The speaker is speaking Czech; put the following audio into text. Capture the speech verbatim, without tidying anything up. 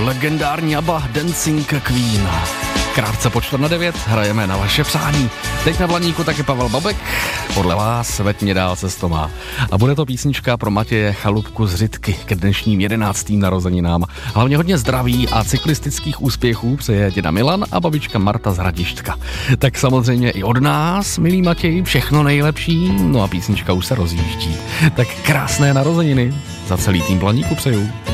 legendární ABBA Dancing Queen. Krátce po čtvrt na devět hrajeme na vaše přání. Teď na Blaníku taky Pavel Babek, podle vás veď mě dál cesto má. A bude to písnička pro Matěje Chalupku z Řitky k dnešním jedenáctým narozeninám. Hlavně hodně zdraví a cyklistických úspěchů přeje děda Milan a babička Marta z Hradišťka. Tak samozřejmě i od nás, milý Matěj, všechno nejlepší, no a písnička už se rozjíždí. Tak krásné narozeniny za celý tým Blaníku přeju.